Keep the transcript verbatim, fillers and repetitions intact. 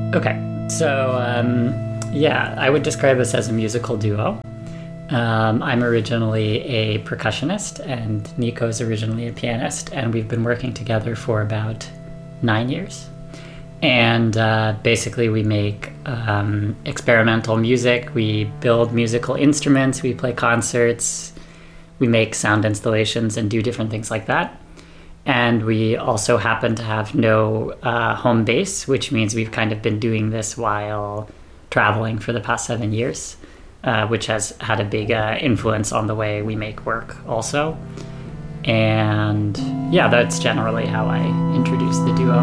Okay, so um, yeah, I would describe us as a musical duo. Um, I'm originally a percussionist, and Nico's originally a pianist, and we've been working together for about nine years. And uh, basically, we make um, experimental music, we build musical instruments, we play concerts, we make sound installations, and do different things like that. And we also happen to have no uh, home base, which means we've kind of been doing this while traveling for the past seven years, uh, which has had a big uh, influence on the way we make work also. And yeah, that's generally how I introduce the duo.